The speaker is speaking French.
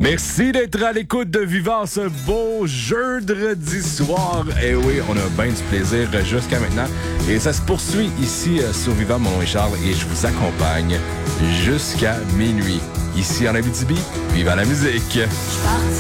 Merci d'être à l'écoute de Vivant ce beau jeudi soir. Et oui, on a bien du plaisir jusqu'à maintenant. Et ça se poursuit ici sur Vivant. Mon nom est Charles et je vous accompagne jusqu'à minuit. Ici en Abitibi, vive la musique!